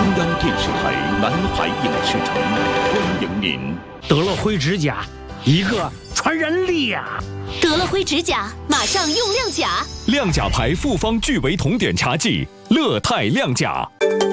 中央电视台南海影视城欢迎您。 得了灰指甲，一个传染力呀！ 得了灰指甲，马上用亮甲。 亮甲牌复方聚维酮碘茶剂，乐泰亮甲。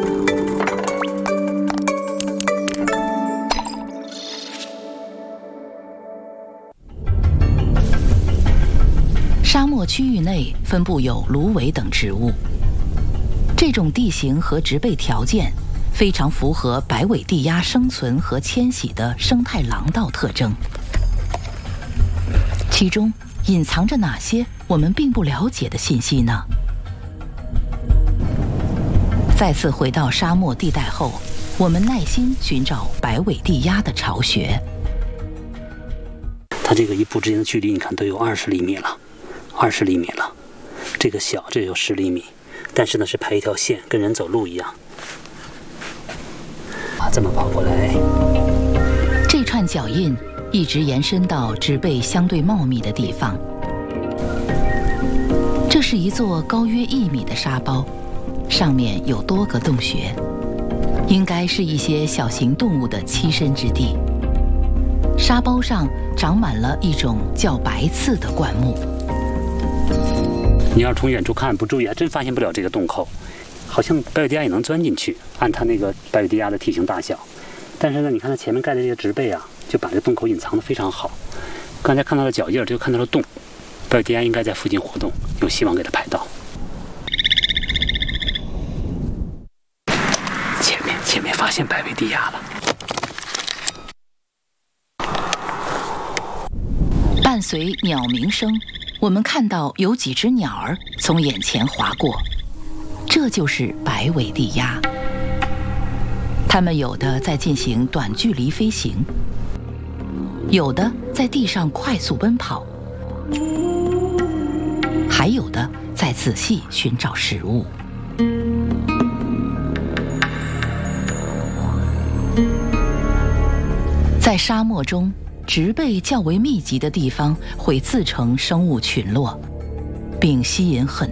沙漠区域内分布有芦苇等植物，这种地形和植被条件非常符合白尾地鸭生存和迁徙的生态廊道特征。其中隐藏着哪些我们并不了解的信息呢？再次回到沙漠地带后，我们耐心寻找白尾地鸭的巢穴。 它这个一步之间的距离，你看都有20厘米了，20厘米了。这个小，这有10厘米，但是呢是排一条线，跟人走路一样。这么跑过来， 这串脚印一直延伸到植被相对茂密的地方。这是一座高约1米的沙包，上面有多个洞穴，应该是一些小型动物的栖身之地。沙包上长满了一种叫白刺的灌木。 你要从远处看不注意，还真发现不了这个洞口。好像白尾地鸭也能钻进去，按它那个白尾地鸭的体型大小。但是呢，你看它前面盖的这个植被啊，就把这个洞口隐藏得非常好。刚才看到了脚印，就看到了洞，白尾地鸭应该在附近活动，有希望给它拍到。前面发现白尾地鸭了。 伴随鸟鸣声，我们看到有几只鸟儿从眼前划过，这就是白尾地鸭。它们有的在进行短距离飞行，有的在地上快速奔跑，还有的在仔细寻找食物。在沙漠中，植被较为密集的地方会自成生物群落，并吸引很